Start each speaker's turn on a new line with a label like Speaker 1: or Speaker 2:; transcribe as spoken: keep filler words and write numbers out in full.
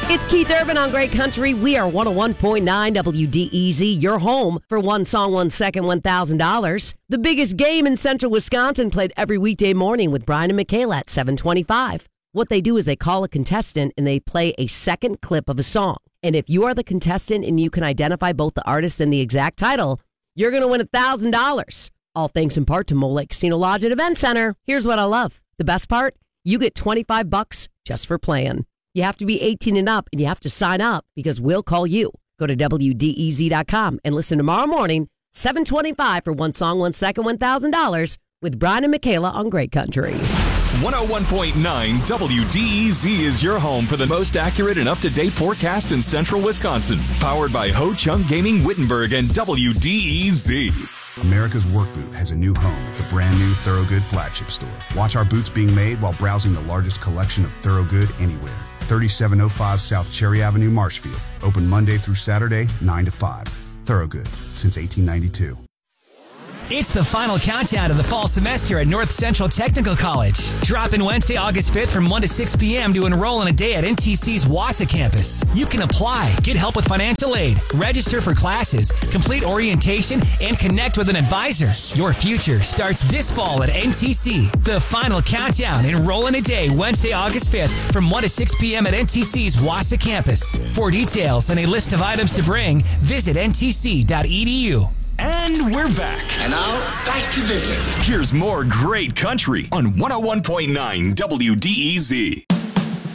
Speaker 1: It's Keith Urban on Great Country. We are one oh one point nine W D E Z, your home for one song, one second, one thousand dollars. The biggest game in central Wisconsin, played every weekday morning with Brian and Michaela at seven twenty-five. What they do is they call a contestant and they play a second clip of a song. And if you are the contestant and you can identify both the artist and the exact title, you're going to win one thousand dollars. All thanks in part to Mole Lake Casino Lodge and Event Center. Here's what I love. The best part? You get twenty-five bucks just for playing. You have to be eighteen and up, and you have to sign up because we'll call you. Go to W D E Z dot com and listen tomorrow morning, seven twenty-five for one song, one second, one thousand dollars with Brian and Michaela on Great Country.
Speaker 2: one oh one point nine W D E Z is your home for the most accurate and up-to-date forecast in central Wisconsin. Powered by Ho Chunk Gaming Wittenberg and W D E Z.
Speaker 3: America's Work Boot has a new home at the brand new Thorogood flagship store. Watch our boots being made while browsing the largest collection of Thorogood anywhere. thirty-seven oh five South Cherry Avenue, Marshfield. Open Monday through Saturday, nine to five. Thorogood, since eighteen ninety-two.
Speaker 4: It's the final countdown to the fall semester at North Central Technical College. Drop in Wednesday, August fifth from one to six p.m. to enroll in a day at N T C's Wausau campus. You can apply, get help with financial aid, register for classes, complete orientation, and connect with an advisor. Your future starts this fall at N T C. The final countdown. Enroll in a day Wednesday, August fifth from one to six p.m. at N T C's Wausau campus. For details and a list of items to bring, visit N T C dot E D U.
Speaker 2: And we're back.
Speaker 5: And now, back to business.
Speaker 2: Here's more Great Country on one oh one point nine W D E Z.